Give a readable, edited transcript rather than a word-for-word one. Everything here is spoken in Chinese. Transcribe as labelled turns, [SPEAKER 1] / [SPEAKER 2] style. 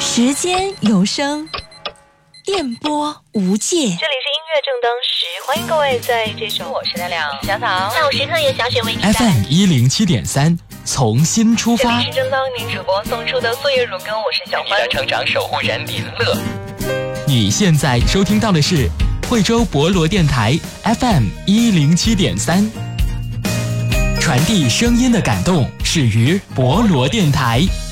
[SPEAKER 1] 时间有声，电波无界。这里是音
[SPEAKER 2] 乐正当时，欢迎各位在这首我是亮亮小草下午时刻由小雪为您带来
[SPEAKER 3] FM107.3，从新出发。
[SPEAKER 2] 这里是正当为您主播送出的岁月如歌，我是小欢。
[SPEAKER 3] 你的成长守护人林乐。你现在收听到的是惠州博罗电台 FM107.3，传递声音的感动始于博罗电台。